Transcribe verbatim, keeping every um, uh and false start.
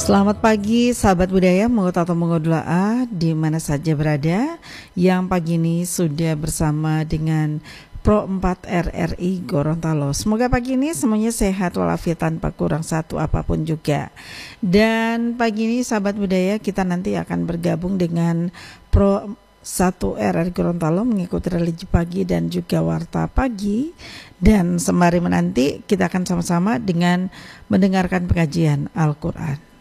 Selamat pagi sahabat budaya, mengut atau mengodula'a di mana saja berada, yang pagi ini sudah bersama dengan Pro empat R R I Gorontalo. Semoga pagi ini semuanya sehat walafiat tanpa kurang satu apapun juga. Dan pagi ini sahabat budaya, kita nanti akan bergabung dengan Pro satu R R I Gorontalo mengikuti religi pagi dan juga warta pagi. Dan sembari menanti kita akan sama-sama dengan mendengarkan pengajian Al-Quran.